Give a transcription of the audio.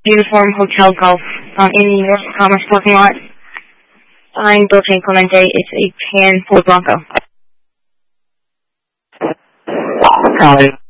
Uniform Hotel Golf in the North Commerce parking lot. I'm Dolce Clemente. It's a tan Ford Bronco. Copy.